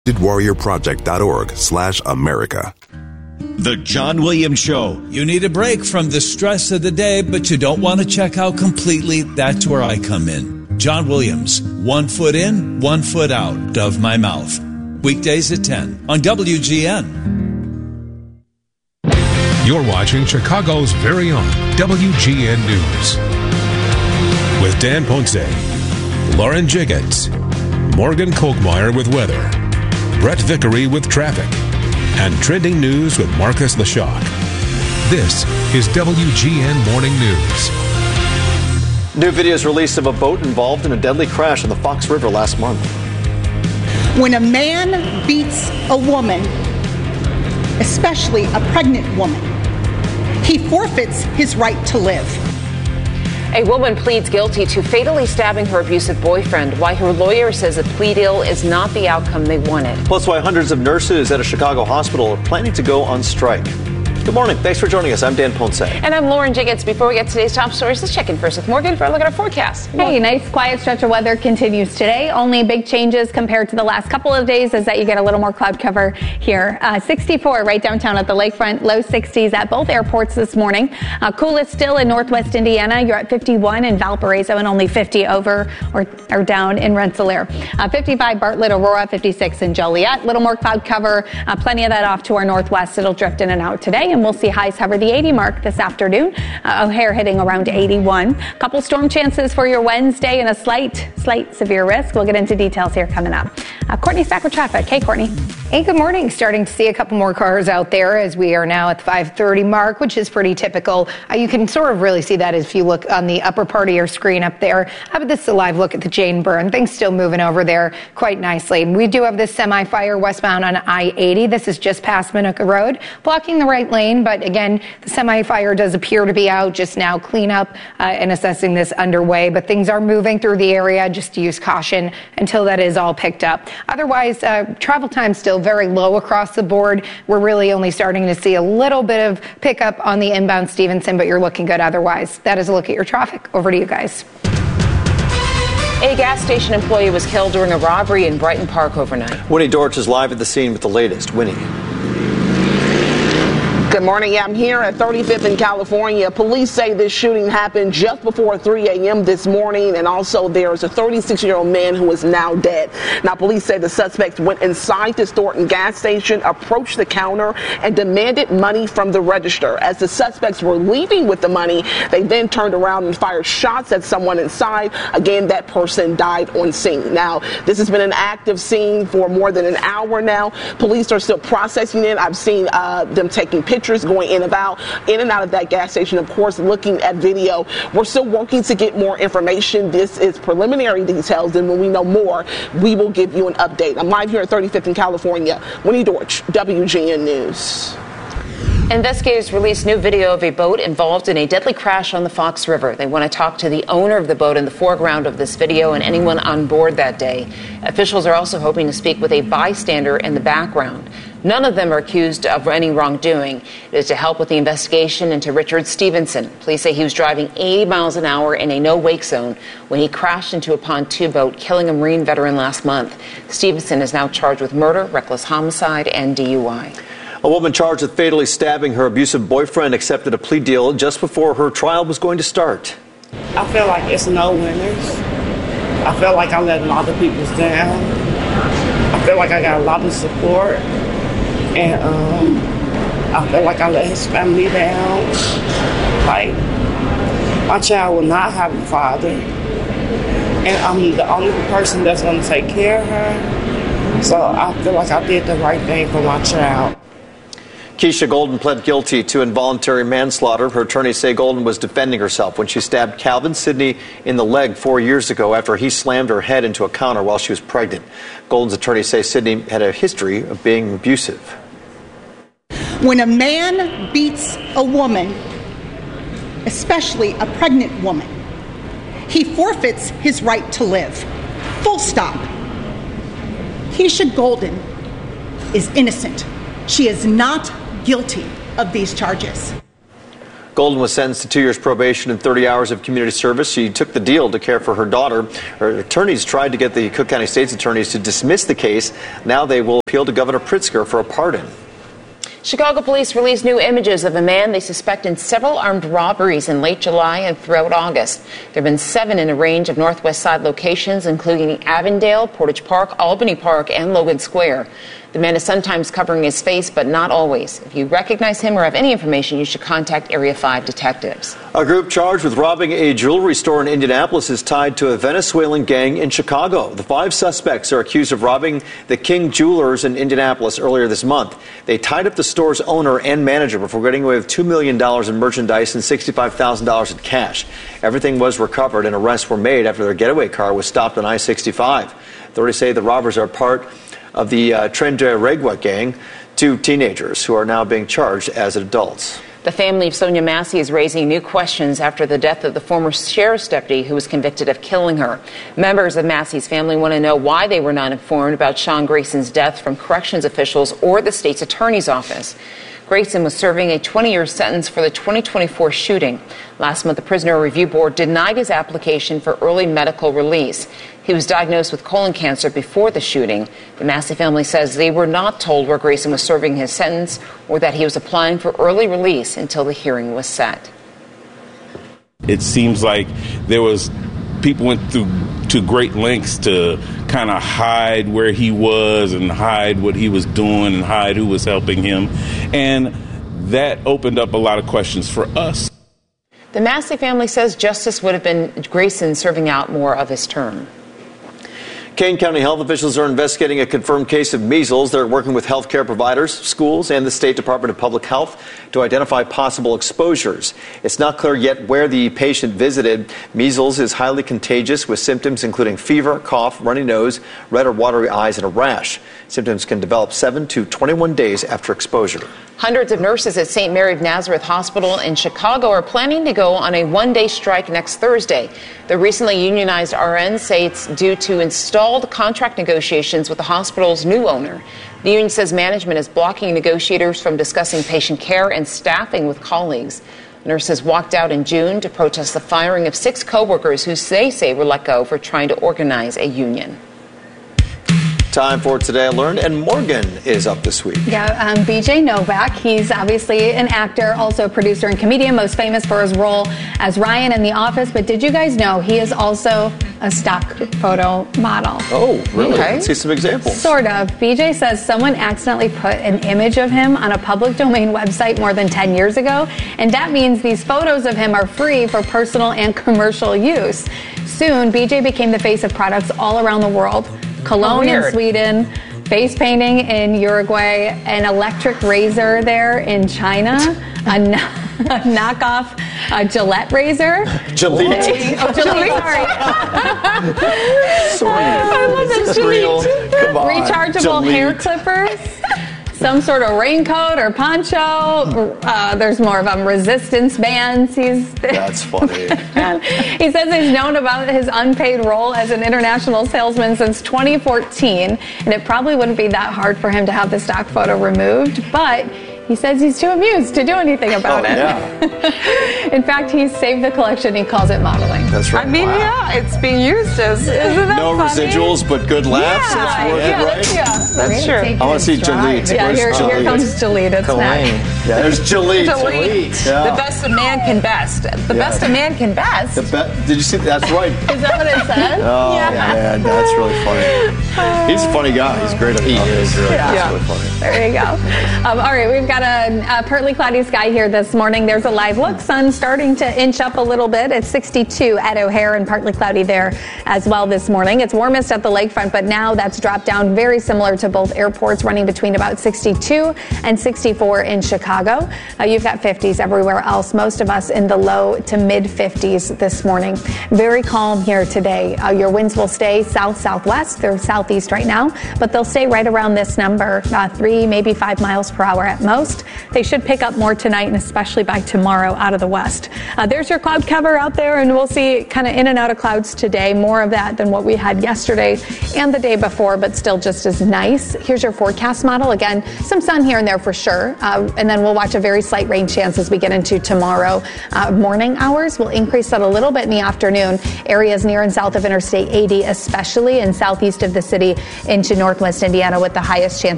WoundedWarriorProject.org/America. The John Williams Show. You need a break from the stress of the day, but you don't want to check out completely. That's where I come in. John Williams, 1 foot in, 1 foot out of my mouth. Weekdays at 10 on WGN. You're watching Chicago's very own WGN News. With Dan Ponce, Lauren Jiggets, Morgan Kochmeyer with weather, Brett Vickery with traffic, and trending news with Marcus Leshock. This is WGN Morning News. New videos released of a boat involved in a deadly crash on the Fox River last month. When a man beats a woman, especially a pregnant woman, he forfeits his right to live. A woman pleads guilty to fatally stabbing her abusive boyfriend, why her lawyer says a plea deal is not the outcome they wanted. Plus why hundreds of nurses at a Chicago hospital are planning to go on strike. Good morning. Thanks for joining us. I'm Dan Ponce. And I'm Lauren Jiggets. Before we get to today's top stories, let's check in first with Morgan for a look at our forecast. Hey, nice quiet stretch of weather continues today. Only big changes compared to the last couple of days is that you get a little more cloud cover here. 64 right downtown at the lakefront, low 60s at both airports this morning. Coolest still in northwest Indiana. You're at 51 in Valparaiso and only 50 over or down in Rensselaer. 55 Bartlett, Aurora, 56 in Joliet. Little more cloud cover. Plenty of that off to our northwest. It'll drift in and out today. And we'll see highs hover the 80 mark this afternoon. O'Hare hitting around 81. Couple storm chances for your Wednesday and a slight severe risk. We'll get into details here coming up. Courtney's back with traffic. Hey, Courtney. Hey, good morning. Starting to see a couple more cars out there as we are now at the 5:30 mark, which is pretty typical. You can sort of really see that if you look on the upper part of your screen up there. How about this, a live look at the Jane Byrne? Things still moving over there quite nicely. We do have this semi-fire westbound on I-80. This is just past Minooka Road, blocking the right lane. But again, the semi-fire does appear to be out just now. Cleanup and assessing this underway. But things are moving through the area. Just to use caution until that is all picked up. Otherwise, travel time still very low across the board. We're really only starting to see a little bit of pickup on the inbound Stevenson, but you're looking good otherwise. That is a look at your traffic. Over to you guys. A gas station employee was killed during a robbery in Brighton Park overnight. Winnie Dortch is live at the scene with the latest. Winnie. Good morning. I'm here at 35th in California. Police say this shooting happened just before 3 a.m. this morning, and also there's a 36-year-old man who is now dead. Now, police say the suspects went inside this Thornton gas station, approached the counter, and demanded money from the register. As the suspects were leaving with the money, they then turned around and fired shots at someone inside. Again, that person died on scene. Now, this has been an active scene for more than an hour now. Police are still processing it. I've seen them taking pictures going in and out of that gas station, of course, looking at video. We're still working to get more information. This is preliminary details, and when we know more, we will give you an update. I'm live here at 35th in California. Winnie Dortch, WGN News. Investigators released new video of a boat involved in a deadly crash on the Fox River. They want to talk to the owner of the boat in the foreground of this video and anyone on board that day. Officials are also hoping to speak with a bystander in the background. None of them are accused of any wrongdoing. It is to help with the investigation into Richard Stevenson. Police say he was driving 80 miles an hour in a no-wake zone when he crashed into a pontoon boat, killing a Marine veteran last month. Stevenson is now charged with murder, reckless homicide, and DUI. A woman charged with fatally stabbing her abusive boyfriend accepted a plea deal just before her trial was going to start. I feel like it's no winners. I feel like I let a lot of people down. I feel like I got a lot of support. And I feel like I let his family down. Like, my child will not have a father. And I'm the only person that's going to take care of her. So I feel like I did the right thing for my child. Keisha Golden pled guilty to involuntary manslaughter. Her attorneys say Golden was defending herself when she stabbed Calvin Sidney in the leg 4 years ago after he slammed her head into a counter while she was pregnant. Golden's attorneys say Sidney had a history of being abusive. When a man beats a woman, especially a pregnant woman, he forfeits his right to live. Full stop. Keisha Golden is innocent. She is not guilty of these charges. Golden was sentenced to 2 years probation and 30 hours of community service. She took the deal to care for her daughter. Her attorneys tried to get the Cook County State's attorneys to dismiss the case. Now they will appeal to Governor Pritzker for a pardon. Chicago police released new images of a man they suspect in several armed robberies in late July and throughout August. There have been 7 in a range of Northwest Side locations, including Avondale, Portage Park, Albany Park, and Logan Square. The man is sometimes covering his face, but not always. If you recognize him or have any information, you should contact Area 5 detectives. A group charged with robbing a jewelry store in Indianapolis is tied to a Venezuelan gang in Chicago. The 5 suspects are accused of robbing the King Jewelers in Indianapolis earlier this month. They tied up the store's owner and manager before getting away with $2 million in merchandise and $65,000 in cash. Everything was recovered and arrests were made after their getaway car was stopped on I-65. Authorities say the robbers are part of the Tren de Aragua gang, 2 teenagers who are now being charged as adults. The family of Sonia Massey is raising new questions after the death of the former sheriff's deputy who was convicted of killing her. Members of Massey's family want to know why they were not informed about Sean Grayson's death from corrections officials or the state's attorney's office. Grayson was serving a 20-year sentence for the 2024 shooting. Last month, the Prisoner Review Board denied his application for early medical release. He was diagnosed with colon cancer before the shooting. The Massey family says they were not told where Grayson was serving his sentence or that he was applying for early release until the hearing was set. It seems like people went to great lengths to kind of hide where he was and hide what he was doing and hide who was helping him. And that opened up a lot of questions for us. The Massey family says justice would have been Grayson serving out more of his term. Kane County health officials are investigating a confirmed case of measles. They're working with healthcare providers, schools, and the State Department of Public Health to identify possible exposures. It's not clear yet where the patient visited. Measles is highly contagious with symptoms including fever, cough, runny nose, red or watery eyes, and a rash. Symptoms can develop 7 to 21 days after exposure. Hundreds of nurses at St. Mary of Nazareth Hospital in Chicago are planning to go on a one-day strike next Thursday. The recently unionized RNs say it's due to installed contract negotiations with the hospital's new owner. The union says management is blocking negotiators from discussing patient care and staffing with colleagues. Nurses walked out in June to protest the firing of 6 co-workers who they say were let go for trying to organize a union. Time for Today I Learned, and Morgan is up this week. Yeah, BJ Novak. He's obviously an actor, also a producer and comedian, most famous for his role as Ryan in The Office. But did you guys know he is also a stock photo model? Oh, really? Okay. Let's see some examples. Sort of. BJ says someone accidentally put an image of him on a public domain website more than 10 years ago, and that means these photos of him are free for personal and commercial use. Soon, BJ became the face of products all around the world. Cologne in Sweden, face painting in Uruguay, an electric razor there in China, a knockoff Gillette razor. Gillette. Oh, Gillette, sorry. I love that. Gillette. Come on. Rechargeable hair clippers. Some sort of raincoat or poncho. There's more of them. Resistance bands. That's funny. He says he's known about his unpaid role as an international salesman since 2014, and it probably wouldn't be that hard for him to have the stock photo removed, but he says he's too amused to do anything about it. Yeah. In fact, he's saved the collection. He calls it modeling. That's right. I mean, yeah, it's being used as, isn't that no funny? residuals, but good laughs. Yeah, That's worth it, right? Yeah, that's true. I want to see Gillette. Yeah, here comes Gillette. It's next. Yeah, there's Gillette. Yeah. The best a man can best. The best a man can best. Did you see? That's right. Is that what it said? Oh, man, that's really funny. He's a funny guy. He's great at it. He is. Really funny. There you go. All right, we've got a partly cloudy sky here this morning. There's a live look. Sun starting to inch up a little bit. It's 62 at O'Hare and partly cloudy there as well this morning. It's warmest at the lakefront, but now that's dropped down, very similar to both airports, running between about 62 and 64 in Chicago. You've got 50s everywhere else. Most of us in the low to mid 50s this morning. Very calm here today. Your winds will stay south-southwest. They're southeast right now, but they'll stay right around this number, 3, maybe 5 miles per hour at most. They should pick up more tonight and especially by tomorrow out of the west. There's your cloud cover out there, and we'll see kind of in and out of clouds today. More of that than what we had yesterday and the day before, but still just as nice. Here's your forecast model. Again, some sun here and there for sure. And then then we'll watch a very slight rain chance as we get into tomorrow. Morning hours will increase that a little bit in the afternoon. Areas near and south of Interstate 80, especially in southeast of the city into northwest Indiana, with the highest chance